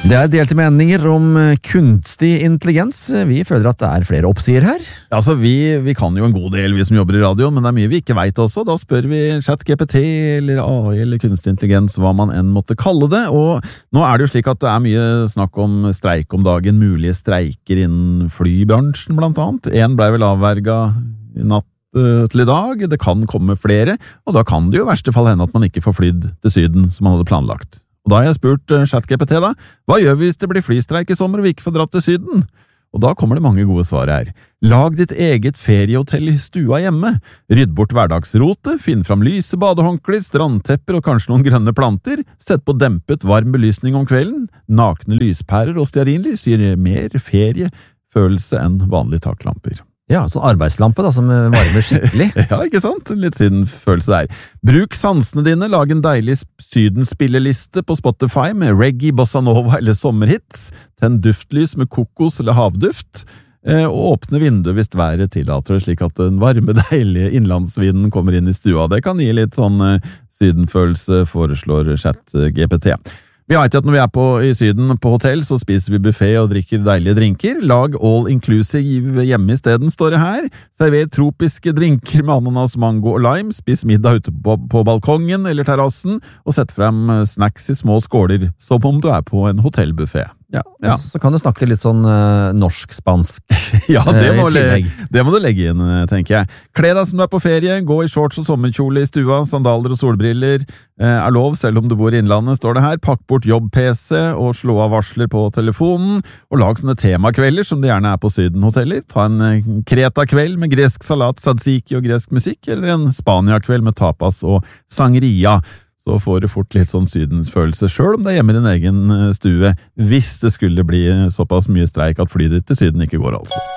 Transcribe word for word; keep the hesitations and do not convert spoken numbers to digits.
Det er delte meninger om kunstig intelligens. Vi føler at det er flere oppsider her. Altså, vi, vi kan jo en god del, vi som jobber i radio, men det er mye vi ikke vet også. Da spør vi ChatGPT eller A I eller kunstig intelligens, hva man enn måtte kalle det. Og nå er det jo slik at det er mye snakk om streik om dagen, mulige streiker innen flybransjen blant annet. En ble vel avverget i natt til i dag, det kan komme flere, og da kan det jo i verste fall hende at man ikke får flydd til Syden som man hadde planlagt. Og da har jeg spurt ChatGPT da, hva gjør vi hvis det blir flystreik i sommer og vi ikke får dratt til Syden? Og da kommer det mange gode svar her. Lag ditt eget feriehotell i stua hjemme. Rydd bort hverdagsrote, finn fram lyse badehåndklær, strandtepper og kanskje noen grønne planter. Sett på dempet varm belysning om kvelden. Nakne lyspærer og stearinlys gir mer feriefølelse enn vanlige taklamper. Ja, sånn arbeidslampe da, som varmer skikkelig. Ja, ikke sant? Litt sydenfølelse der. Bruk sansene dine, lag en deilig sydenspilleliste på Spotify med reggae, bossa nova eller sommerhits. Tenn duftlys med kokos eller havduft. Og åpne vinduet hvis været tillater, slik at den varme, deilige innlandsvinden kommer inn i stua. Det kan gi litt sånn sydenfølelse, foreslår ChatGPT. Vi vet at når vi er på, i Syden på hotell, så spiser vi buffet og drikker deilige drinker. Lag all inclusive hjemme i stedet, står det her. Server tropiske drinker med ananas, mango og lime. Spis middag ute på, på balkongen eller terrassen, og sett frem snacks i små skåler, som om du er på en hotellbuffet. Ja, ja. Så kan du snakke litt sånn uh, norsk-spansk. Ja, det må, le, det må du legge inn, tenker jeg. Kle deg som du er på ferie, gå i shorts og sommerkjole i stua, sandaler og solbriller eh, er lov, selv om du bor i innlandet, står det her. Pakk bort jobb-P C og slå av varsler på telefonen, og lag sånne temakvelder som det gjerne er på Syden-hoteller. Ta en Kreta-kveld med gresk salat, tzatziki og gresk musikk, eller en Spania-kveld med tapas og sangria. Så får du fort litt sånn sydensfølelse, selv om det er hjemme i din egen stue, hvis det skulle bli såpass mye streik at flyet ditt til Syden ikke går altså.